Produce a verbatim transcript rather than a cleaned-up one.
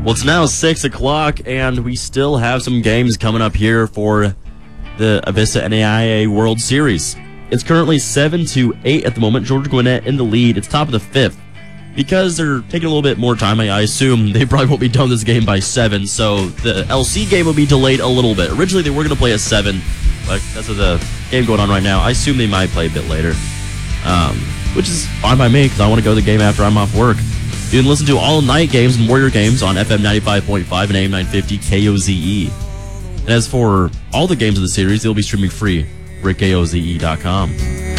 Well, it's now six o'clock, and we still have some games coming up here for the Avista N A I A World Series. It's currently seven to eight at the moment. Georgia Gwinnett in the lead. It's top of the fifth. Because they're taking a little bit more time, I, I assume they probably won't be done this game by seven, so the L C game will be delayed a little bit. Originally, they were going to play at seven, but because of the game going on right now, I assume they might play a bit later, um, which is fine by me because I want to go to the game after I'm off work. You can listen to all night games and Warrior games on F M ninety-five point five and A M nine fifty K O Z E. And as for all the games of the series, they'll be streaming free for K O Z E dot com.